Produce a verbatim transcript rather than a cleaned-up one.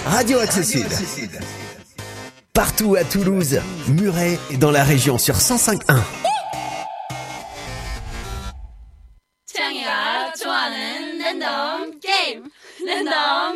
Radio Axe Sud. Partout à Toulouse, Muret et dans la région sur cent cinq point un. 태양이가 좋아하는 랜덤 게임 랜덤